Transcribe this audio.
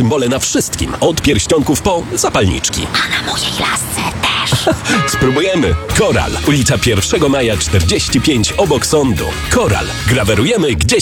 symbole na wszystkim. Od pierścionków po zapalniczki. A na mojej lasce też. Spróbujemy. Koral. Ulica 1 Maja 45 obok sądu. Koral. Grawerujemy gdzie